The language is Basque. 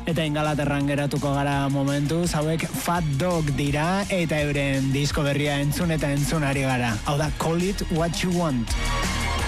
Eta Ingalaterran geratuko gara momentuz, hauek Fat Dog dira eta euren disko berria entzun eta entzun ari gara. Hau da, Call It What You Want.